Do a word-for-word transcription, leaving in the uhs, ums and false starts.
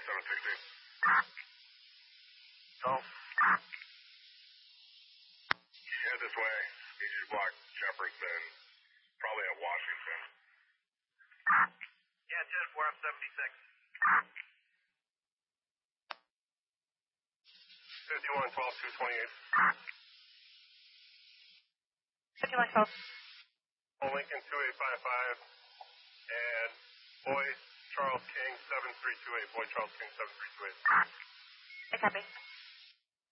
seven six eight. Go. You head this way. Need you to block Jefferson. Probably at Washington. Yeah, ten four F seventy-six. fifty-one twelve two twenty-eight. fifty-one twelve. Lincoln two eight five five. And Boyd Charles King seven three two eight. Boyd Charles King seven three two eight. I copy.